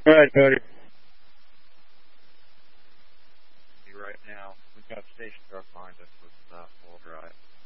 right, Cody. Right now, we've got station truck behind us with full drive.